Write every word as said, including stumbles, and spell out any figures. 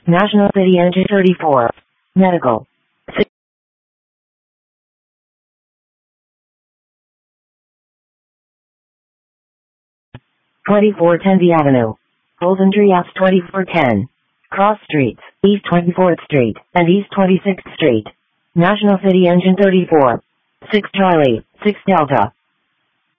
National City Engine thirty-four. Medical. twenty-four ten The Avenue. Golden Trias twenty-four ten. Cross Streets, East twenty-fourth Street, and East twenty-sixth Street. National City Engine thirty-four. six Charlie, six Delta.